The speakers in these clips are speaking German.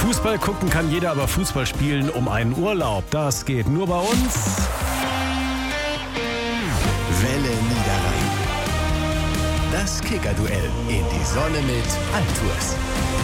Fußball gucken kann jeder, aber Fußball spielen um einen Urlaub, das geht nur bei uns. Welle Niederrhein. Das Kicker-Duell in die Sonne mit Altours.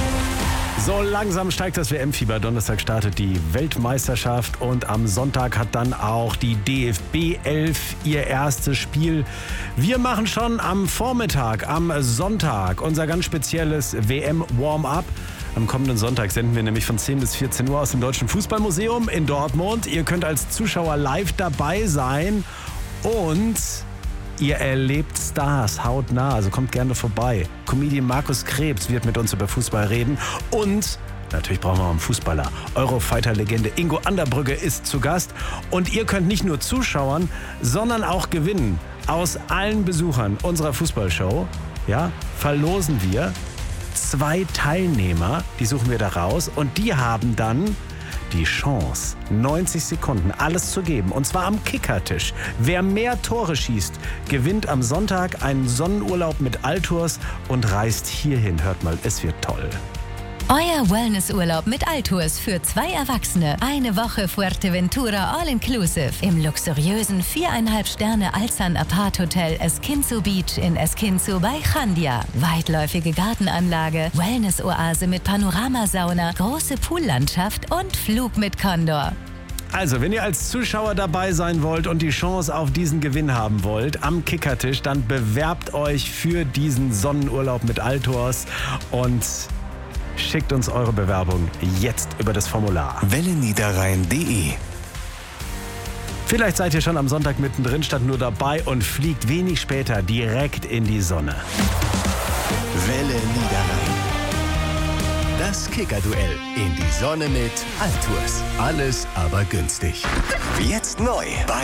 So langsam steigt das WM-Fieber. Donnerstag startet die Weltmeisterschaft und am Sonntag hat dann auch die DFB 11 ihr erstes Spiel. Wir machen schon am Vormittag, am Sonntag, unser ganz spezielles WM-Warm-up. Am kommenden Sonntag senden wir nämlich von 10 bis 14 Uhr aus dem Deutschen Fußballmuseum in Dortmund. Ihr könnt als Zuschauer live dabei sein und ihr erlebt Stars hautnah, also kommt gerne vorbei. Comedian Markus Krebs wird mit uns über Fußball reden und natürlich brauchen wir auch einen Fußballer. Eurofighter-Legende Ingo Anderbrügge ist zu Gast und ihr könnt nicht nur zuschauen, sondern auch gewinnen. Aus allen Besuchern unserer Fußballshow, ja, verlosen wir 2 Teilnehmer, die suchen wir da raus und die haben dann die Chance, 90 Sekunden alles zu geben. Und zwar am Kickertisch. Wer mehr Tore schießt, gewinnt am Sonntag einen Sonnenurlaub mit Altours und reist hierhin. Hört mal, es wird toll. Euer Wellnessurlaub mit Altours für 2 Erwachsene. Eine Woche Fuerteventura All-Inclusive im luxuriösen 4,5 Sterne Alzan Apart Hotel Esquinzo Beach in Esquinzo bei Chandia. Weitläufige Gartenanlage, Wellness-Oase mit Panoramasauna, große Poollandschaft und Flug mit Condor. Also, wenn ihr als Zuschauer dabei sein wollt und die Chance auf diesen Gewinn haben wollt am Kickertisch, dann bewerbt euch für diesen Sonnenurlaub mit Altours und schickt uns eure Bewerbung jetzt über das Formular. welleniederrhein.de. Vielleicht seid ihr schon am Sonntag mittendrin, statt nur dabei und fliegt wenig später direkt in die Sonne. Welle Niederrhein. Das Kicker-Duell in die Sonne mit Altours. Alles aber günstig. Jetzt neu bei